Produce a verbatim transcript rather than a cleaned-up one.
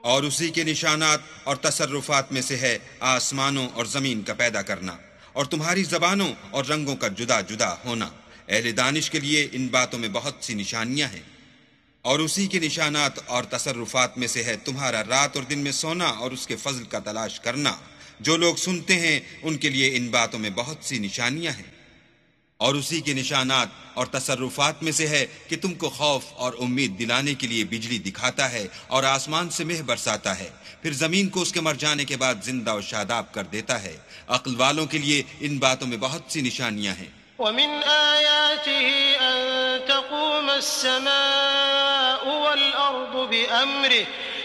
और उसी के निशानात और तसर्रुफात में से है आसमानों और ज़मीन का पैदा करना और तुम्हारी ज़बानों और रंगों का जुदा जुदा होना। अहले दानिश के लिए इन बातों में बहुत सी निशानियां हैं। और उसी के निशानात और तसर्रुफात में से है तुम्हारा रात और दिन में सोना और उसके फजल का तलाश करना। जो लोग सुनते हैं उनके लिए इन बातों में बहुत सी निशानियां हैं। और उसी के निशानात और तसर्रुफात में से है कि तुमको खौफ और उम्मीद दिलाने के लिए बिजली दिखाता है और आसमान से मेह बरसाता है, फिर जमीन को उसके मर जाने के बाद जिंदा और शादाब कर देता है। अक्ल वालों के लिए इन बातों में बहुत सी निशानियां हैं। वमिन आयातिही अन तक़ूम अस्समाउ वल अर्दु बिअम्रिही